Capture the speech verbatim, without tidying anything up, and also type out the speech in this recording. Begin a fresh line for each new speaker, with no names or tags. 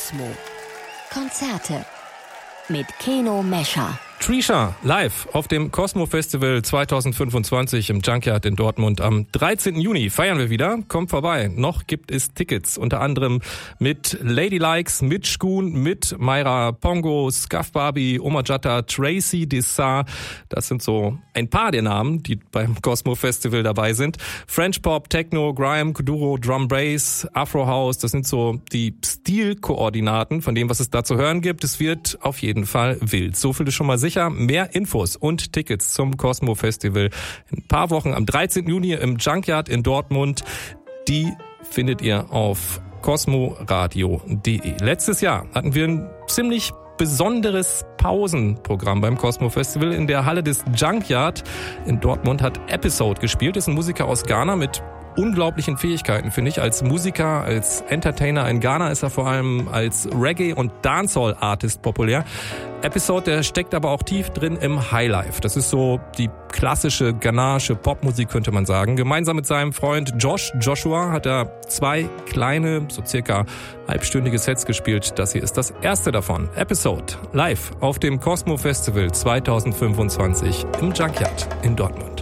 Cosmo. Konzerte mit Keno Mescher.
Trisha live auf dem Cosmo Festival zwanzig fünfundzwanzig im Junkyard in Dortmund. Am dreizehnten Juni feiern wir wieder. Kommt vorbei. Noch gibt es Tickets, unter anderem mit Ladylikes, mit Schkun, mit Mayra Pongo, Scuff Barbie, Oma Jatta, Tracy Dessart. Das sind so ein paar der Namen, die beim Cosmo Festival dabei sind. French Pop, Techno, Grime, Kuduro, Drum Bass, Afro House. Das sind so die Stilkoordinaten von dem, was es da zu hören gibt. Es wird auf jeden Fall wild. So viel ist schon mal sicher. Mehr Infos und Tickets zum Cosmo Festival in ein paar Wochen am dreizehnten Juni im Junkyard in Dortmund. Die findet ihr auf cosmoradio punkt de. Letztes Jahr hatten wir ein ziemlich besonderes Pausenprogramm beim Cosmo Festival. In der Halle des Junkyard in Dortmund hat Episode gespielt. Das ist ein Musiker aus Ghana mit unglaublichen Fähigkeiten, finde ich. Als Musiker, als Entertainer in Ghana ist er vor allem als Reggae- und Dancehall-Artist populär. Episode, der steckt aber auch tief drin im Highlife. Das ist so die klassische ghanaische Popmusik, könnte man sagen. Gemeinsam mit seinem Freund Josh Joshua hat er zwei kleine, so circa halbstündige Sets gespielt. Das hier ist das erste davon. Episode live auf dem Cosmo Festival zwanzig fünfundzwanzig im Junkyard in Dortmund.